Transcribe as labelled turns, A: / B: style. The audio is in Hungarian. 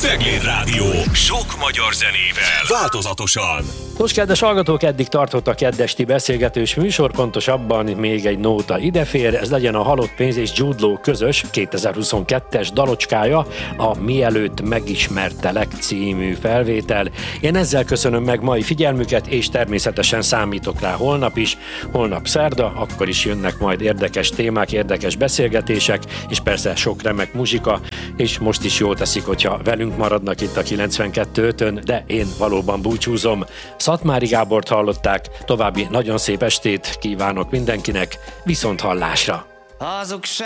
A: Cegléd Rádió. Sok magyar zenével. Változatosan.
B: Nos, kedves hallgatók, eddig tartott a keddesti beszélgetős műsor, pontosabban még egy nóta idefér, ez legyen a Halott pénz és Jude Law közös 2022-es dalocskája, a Mielőtt megismertelek című felvétel. Én ezzel köszönöm meg mai figyelmüket, és természetesen számítok rá holnap is. Holnap szerda, akkor is jönnek majd érdekes témák, érdekes beszélgetések, és persze sok remek muzsika, és most is jól teszik, hogyha velünk maradnak itt a 92.5-ön, de én valóban búcsúzom. Szatmári Gábort hallották, további nagyon szép estét kívánok mindenkinek, viszont hallásra!